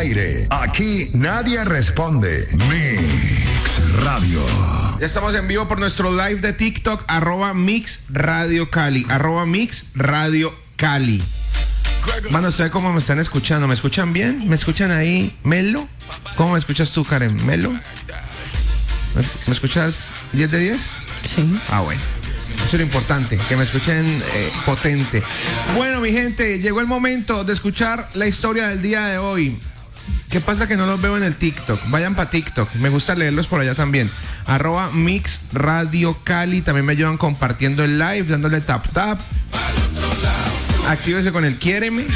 aire. Aquí nadie responde. Mix Radio. Ya estamos en vivo por nuestro live de TikTok, @Mix Radio Cali, @Mix Radio Cali. Mano, ¿ustedes cómo me están escuchando? ¿Me escuchan bien? ¿Me escuchan ahí, Melo? ¿Cómo me escuchas tú, Karen? ¿Melo? ¿Me escuchas 10 de 10? Sí. Ah, bueno. Eso es lo importante, que me escuchen potente. Bueno, mi gente, llegó el momento de escuchar la historia del día de hoy. ¿Qué pasa que no los veo en el TikTok? Vayan para TikTok, me gusta leerlos por allá también. @Mix Radio Cali, también me ayudan compartiendo el live, dándole tap. Actívese con el Quiéreme.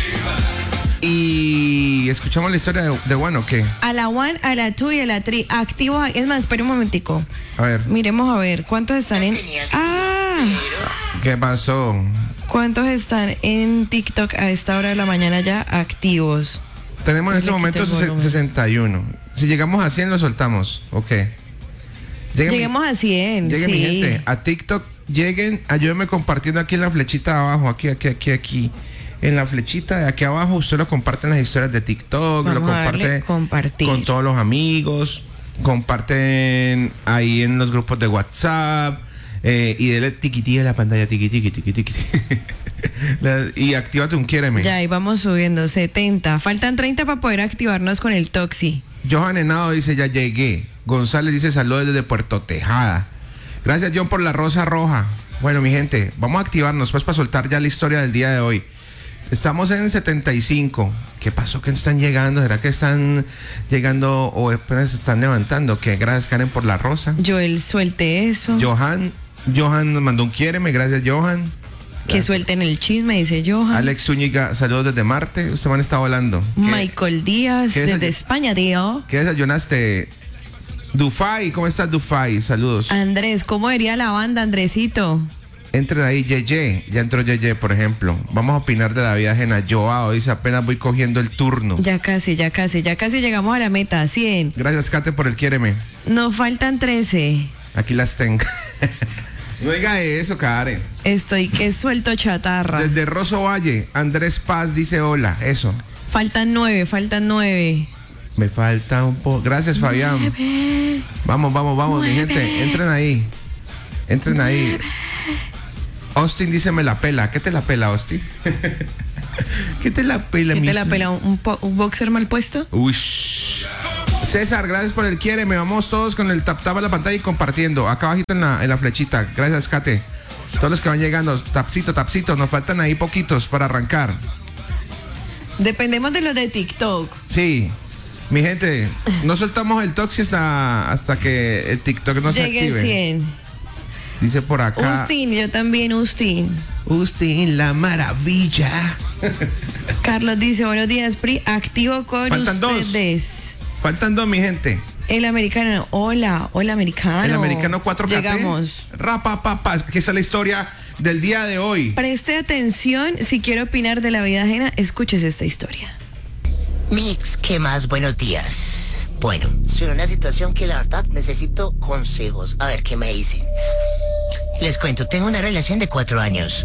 Y escuchamos la historia de bueno, ¿qué? A la 1, a la 2 y a la 3. Activo. Es más, espere un momentico. A ver. Miremos a ver. ¿Cuántos están en...? ¿Qué pasó? ¿Cuántos están en TikTok a esta hora de la mañana ya activos? Tenemos en este momento 61. Si llegamos a 100 lo soltamos. Ok. Lleguemos a 100. Lleguen, sí. mi gente, a TikTok. Lleguen, ayúdenme compartiendo aquí en la flechita de abajo. Aquí. En la flechita de aquí abajo, usted lo comparte en las historias de TikTok, Vamos lo comparte con todos los amigos, comparten ahí en los grupos de WhatsApp, y dele tiquití a la pantalla, tiqui. Y actívate un Quiéreme. Ya, ahí vamos subiendo, 70. Faltan 30 para poder activarnos con el Toxi. Johan Henao dice, ya llegué. González dice, saludos desde Puerto Tejada. Gracias, John, por la rosa roja. Bueno, mi gente, vamos a activarnos pues para soltar ya la historia del día de hoy. Estamos en 75. ¿Qué pasó que no están llegando? ¿Será que están llegando o apenas se están levantando? ¿Qué? Gracias, Karen, por la rosa. Joel, suelte eso. Johan nos mandó un Quiéreme. Gracias, Johan. Que suelten el chisme, dice Johan. Alex Zúñiga, saludos desde Marte. Usted man está volando. Michael Díaz, desde España, tío. ¿Qué desayunaste? Dufay, ¿cómo estás, Dufay? Saludos. Andrés, ¿cómo diría la banda, Andresito? Entren ahí, Yeye. Ya entró Yeye, por ejemplo. Vamos a opinar de la vida ajena. Joao dice, apenas voy cogiendo el turno. Ya casi llegamos a la meta, 100. Gracias, Kate, por el Quiéreme. Nos faltan 13. Aquí las tengo. No diga eso, Karen. Estoy que suelto chatarra. Desde Rosso Valle, Andrés Paz dice hola, eso. Faltan 9. Me falta un poco. Gracias, Fabián. 9. Vamos, 9. mi gente. Entren ahí. 9. Austin dice, me la pela. ¿Qué te la pela, Austin? ¿Qué te la pela, ¿Qué te la pela? ¿Un boxer mal puesto? Uy. César, gracias por el Quiéreme. Vamos todos con el tap a la pantalla y compartiendo. Acá abajito en la flechita. Gracias, Kate. Todos los que van llegando, tapcito. Nos faltan ahí poquitos para arrancar. Dependemos de los de TikTok. Sí. Mi gente, no soltamos el Toxi hasta que el TikTok no se active. Llegué 100. Dice por acá. Ustin, yo también, Ustin, la maravilla. Carlos dice, buenos días, Pri, activo con Faltan ustedes. Faltan 2, mi gente. El americano, hola, americano. El americano 4K. Llegamos. Rapapapas, que esa es la historia del día de hoy. Preste atención, si quiere opinar de la vida ajena, escúchese esta historia. Mix, ¿qué más? Buenos días. Bueno, soy en una situación que la verdad necesito consejos. A ver, ¿qué me dicen? Les cuento, tengo una relación de 4 años.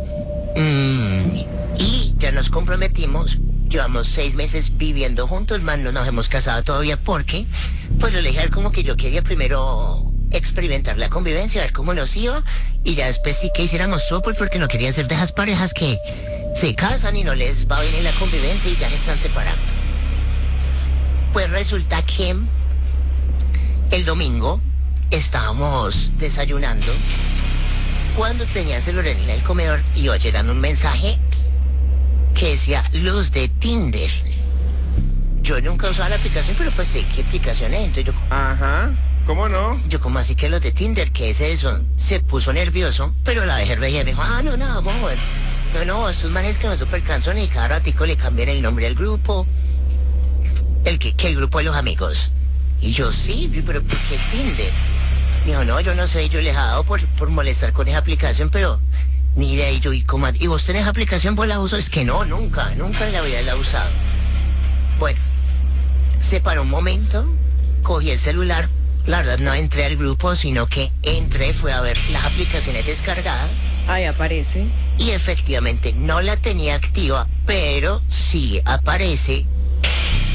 Y ya nos comprometimos. Llevamos 6 meses viviendo juntos, man, no nos hemos casado todavía porque, pues lo dejé como que yo quería primero experimentar la convivencia, ver cómo nos iba, y ya después sí que hiciéramos softball porque no quería ser de esas parejas que se casan y no les va bien en la convivencia y ya se están separando. Pues resulta que el domingo estábamos desayunando cuando tenía el celular en el comedor y iba llegando un mensaje que decía los de Tinder. Yo nunca usaba la aplicación, pero pues sé qué aplicación es. Entonces yo, ajá, ¿cómo no? Yo, como así que los de Tinder, ¿qué es eso? Se puso nervioso, pero la dejé reír. Me dijo, no, amor. No, esos manes que me súper canson y cada ratico le cambian el nombre al grupo. El grupo de los amigos. Y yo, sí, pero ¿por qué Tinder? Me dijo, no, yo no sé, yo les he dado por molestar con esa aplicación, pero ni idea. Y yo, ¿y vos tenés aplicación? ¿Vos la uso? Es que no, nunca en la vida la he usado. Bueno, se paró un momento, cogí el celular, la verdad no entré al grupo, sino que fue a ver las aplicaciones descargadas. Ahí aparece. Y efectivamente no la tenía activa, pero sí aparece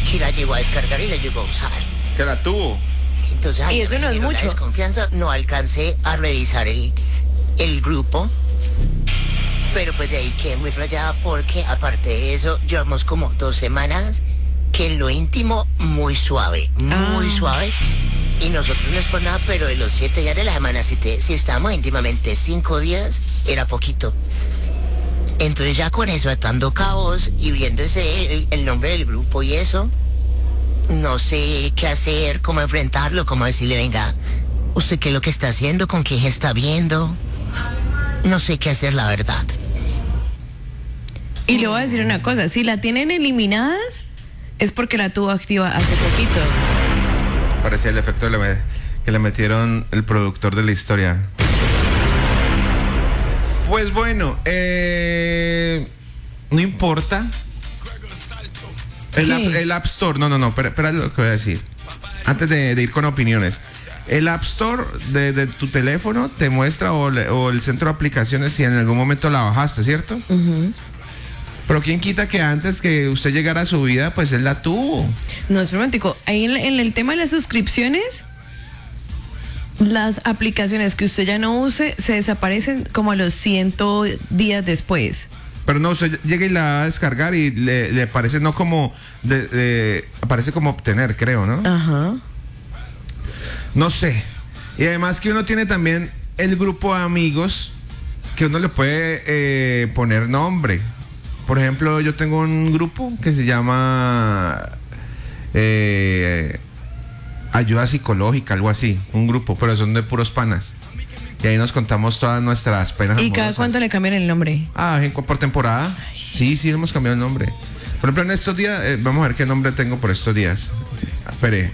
que la llegó a descargar y la llegó a usar. Que la tuvo. Entonces, Y eso me no es generó la mucho. desconfianza, no alcancé a revisar el grupo. Pero pues de ahí quedé muy rayada porque aparte de eso, llevamos como 2 semanas que en lo íntimo muy suave, muy suave. Y nosotros no es por nada, pero de los 7 días de la semana, si estábamos íntimamente 5 días, era poquito. Entonces ya con eso, atando cabos y viendo el nombre del grupo y eso, no sé qué hacer, cómo enfrentarlo, cómo decirle, venga, ¿usted qué es lo que está haciendo? ¿Con quién está viendo? No sé qué hacer, la verdad. Y le voy a decir una cosa, si la tienen eliminadas, es porque la tuvo activa hace poquito. Parecía el efecto que le metieron el productor de la historia. Pues bueno, no importa. El App Store, no, espera lo que voy a decir. Antes de ir con opiniones. El App Store de tu teléfono te muestra o el centro de aplicaciones si en algún momento la bajaste, ¿cierto? Pero quién quita que antes que usted llegara a su vida, pues él la tuvo. No, es romántico. Ahí en el tema de las suscripciones, las aplicaciones que usted ya no use se desaparecen como a los 100 días después. Pero no, usted llega y la va a descargar y le aparece no como aparece como obtener, creo, ¿no? Ajá. No sé. Y además que uno tiene también el grupo de amigos que uno le puede poner nombre. Por ejemplo, yo tengo un grupo que se llama Ayuda Psicológica, algo así. Un grupo, pero son de puros panas. Y ahí nos contamos todas nuestras penas ¿Y amorosas. cada cuánto le cambian el nombre? Por temporada. Sí, hemos cambiado el nombre. Por ejemplo, en estos días, vamos a ver qué nombre tengo por estos días. Espere.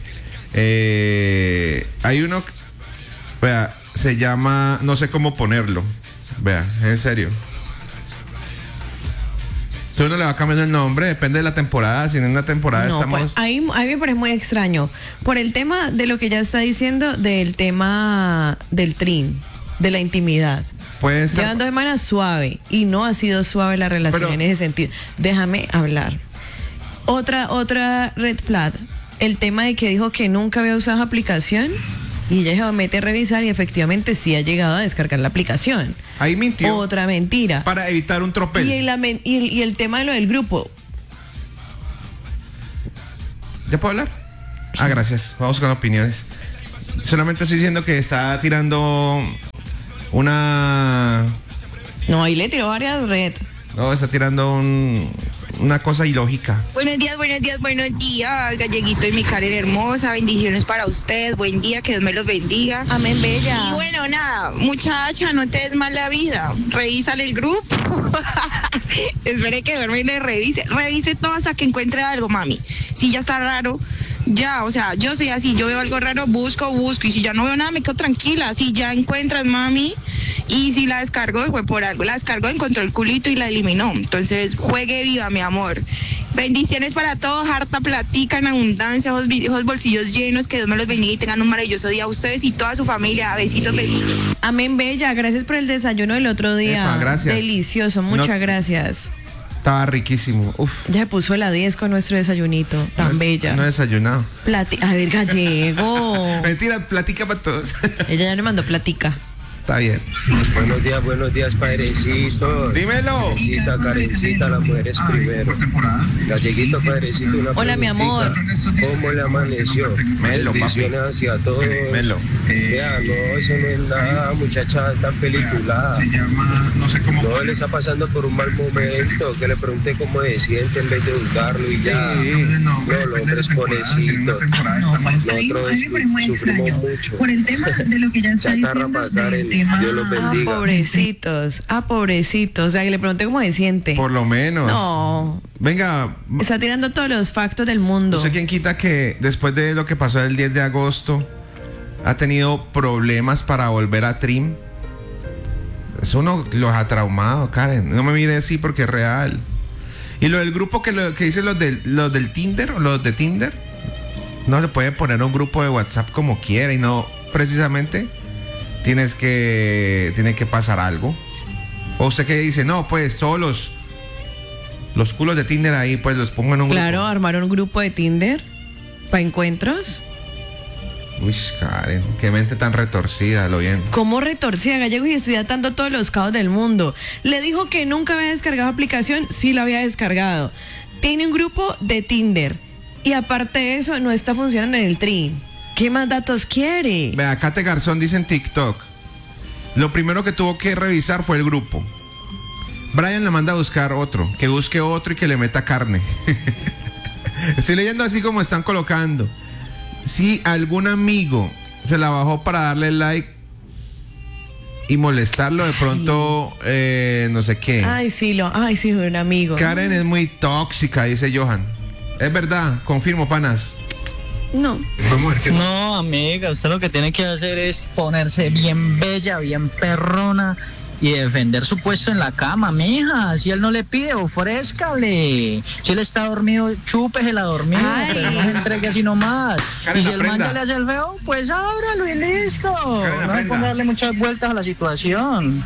Hay uno, vea, se llama, no sé cómo ponerlo. Vea, en serio. Entonces uno le va cambiando el nombre, depende de la temporada. Si en una temporada No, estamos... pues, ahí me parece muy extraño. Por el tema de lo que ya está diciendo, del tema del trin, de la intimidad. Puede estar... Llevan 2 semanas suave y no ha sido suave la relación Pero- en ese sentido. Déjame hablar. Otra red flag, el tema de que dijo que nunca había usado aplicación y ella se mete a revisar y efectivamente sí ha llegado a descargar la aplicación. Ahí mintió. Otra mentira. Para evitar un tropel. Y el tema de lo del grupo. ¿Ya puedo hablar? Ah, gracias. Vamos con opiniones. Solamente estoy diciendo que está tirando una... No, ahí le tiró varias red. No, está tirando una cosa ilógica. Buenos días, Galleguito y mi Karen hermosa, bendiciones para usted, buen día, que Dios me los bendiga. Amén, bella. Y bueno, nada, muchacha, no te des mal la vida, revísale el grupo, espere que duerme y le revise todo hasta que encuentre algo, mami. Si ya está raro, ya, o sea, yo soy así, yo veo algo raro, busco, y si ya no veo nada, me quedo tranquila. Si ya encuentras, mami, y si la descargó, fue por algo, la descargó, encontró el culito y la eliminó. Entonces, juegue viva, mi amor. Bendiciones para todos, harta platica en abundancia, esos bolsillos llenos, que Dios me los bendiga y tengan un maravilloso día a ustedes y toda su familia. Besitos, besitos. Amén, bella. Gracias por el desayuno del otro día. Epa, gracias. Delicioso, muchas No- gracias. Estaba riquísimo. Uf. Ya se puso la 10 con nuestro desayunito, tan bella. No he desayunado. A ver, gallego. Mentira, platica para todos. Ella ya le mandó platica. Está bien. Buenos días, padrecitos. Dímelo. Karencita, las mujeres primero. Galleguito, padrecito, una Hola, mi amor. preguntita. ¿Cómo le amaneció? Melo, papi. Bendiciones hacia todos. Melo. Vea, no, eso no es nada, muchacha tan peliculada. No le está pasando por un mal momento. Que le pregunte cómo se siente en vez de juzgarlo y ya. No, los hombres pobrecitos. Nosotros sufrimos mucho. Por el tema de lo que ya está Chatarra diciendo para del Karen. tema. Dios los bendiga. Pobrecitos. Pobrecitos. O sea, que le pregunté cómo se siente. Por lo menos. No. Venga, Está tirando todos los factos del mundo. no sé quién quita que después de lo que pasó el 10 de agosto ha tenido problemas para volver a Trim. Eso no los ha traumado, Karen. No me mire así porque es real. Y lo del grupo que dice los del Tinder o los de Tinder, no le puede poner un grupo de WhatsApp como quiera y no precisamente tiene que pasar algo. O usted que dice, no, pues todos los culos de Tinder ahí, pues los pongo en un Claro, grupo. armaron un grupo de Tinder para encuentros. Uy, Karen, qué mente tan retorcida, lo bien. ¿Cómo retorcía Gallego y estoy atando todos los caos del mundo? Le dijo que nunca había descargado aplicación, sí la había descargado. Tiene un grupo de Tinder y aparte de eso no está funcionando en el Tri. ¿Qué más datos quiere? Vea, Kate Garzón dice en TikTok, lo primero que tuvo que revisar fue el grupo. Brian le manda a buscar otro, que busque otro y que le meta carne. Estoy leyendo así como están colocando. Si algún amigo se la bajó para darle like y molestarlo, de pronto, no sé qué. Ay, sí, un amigo. Karen es muy tóxica, dice Johan. Es verdad, confirmo, panas. No. No, amiga, usted lo que tiene que hacer es ponerse bien bella, bien perrona y defender su puesto en la cama, mija. Si él no le pide, ofrézcale. Si él está dormido, chúpesela dormido, pero no se entregue así nomás. Karen, y si el man aprenda. ya le hace el feo, pues ábralo y listo. Karen, No hay aprenda. que darle muchas vueltas a la situación.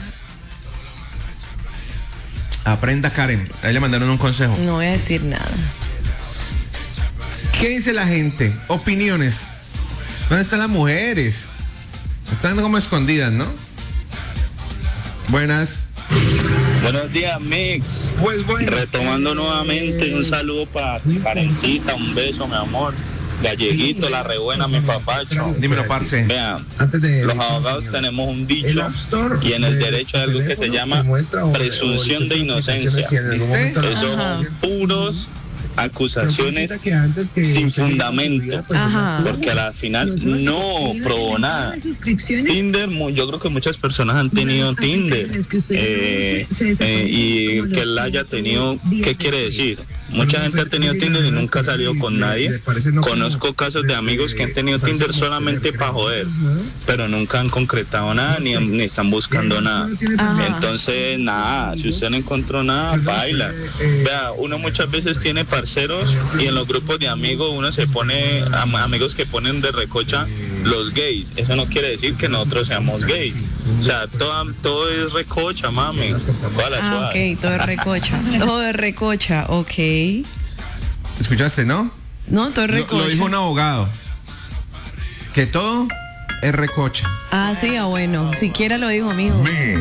Aprenda, Karen. Ahí le mandaron un consejo. No voy a decir nada. ¿Qué dice la gente? Opiniones. ¿Dónde están las mujeres? Están como escondidas, ¿no? Buenas. Buenos días, Mix. Pues bueno. Retomando nuevamente, un saludo para Karencita, un beso, mi amor. Galleguito, la rebuena, mi papacho. Dímelo, parce. Vean, los abogados tenemos un dicho y en el derecho hay algo que se llama presunción de inocencia. ¿Viste? Esos son puros acusaciones sin fundamento, Ajá. porque a la final no probó nada. Tinder, yo creo que muchas personas han tenido Tinder y que él haya tenido, ¿qué quiere decir? Mucha gente ha tenido Tinder y nunca ha salido con nadie. Conozco casos de amigos que han tenido Tinder solamente para joder, pero nunca han concretado nada ni están buscando nada. Ajá. Entonces, nada, si usted no encontró nada, baila. Vea, uno muchas veces tiene parceros y en los grupos de amigos uno se pone, amigos que ponen de recocha los gays. Eso no quiere decir que nosotros seamos gays. O sea, todo es recocha, mami. Ah, ok, todo es recocha. Todo es recocha, ok. ¿Escuchaste, no? No, todo es Lo recocha. dijo un abogado. Que todo es recocha. Ah, sí, bueno. Siquiera lo dijo, mijo.